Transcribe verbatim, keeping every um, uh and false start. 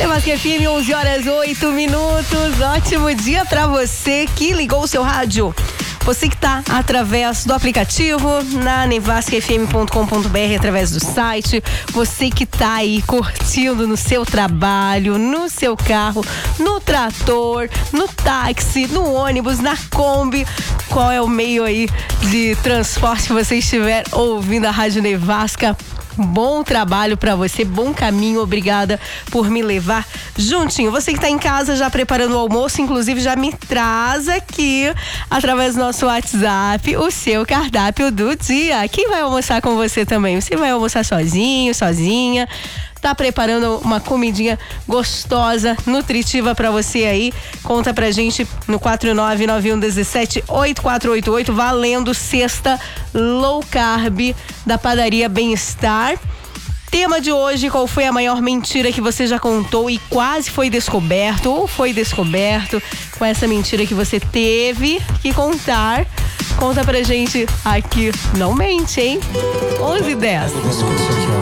Nevasca F M, onze horas, oito minutos. Ótimo dia pra você que ligou o seu rádio. Você que tá através do aplicativo, na nevasca f m ponto com ponto b r, através do site. Você que tá aí curtindo no seu trabalho, no seu carro, no trator, no táxi, no ônibus, na Kombi. Qual é o meio aí de transporte que você estiver ouvindo a Rádio Nevasca? Bom trabalho pra você, bom caminho, obrigada por me levar juntinho. Você que tá em casa já preparando o almoço, inclusive já me traz aqui, através do nosso WhatsApp, o seu cardápio do dia. Quem vai almoçar com você também? Você vai almoçar sozinho, sozinha? Tá preparando uma comidinha gostosa, nutritiva pra você aí? Conta pra gente no quatro nove nove um um sete oito quatro oito oito, valendo cesta low carb da Padaria Bem-Estar. Tema de hoje: qual foi a maior mentira que você já contou e quase foi descoberto ou foi descoberto com essa mentira que você teve que contar? Conta pra gente aqui. Não mente, hein? onze e dez.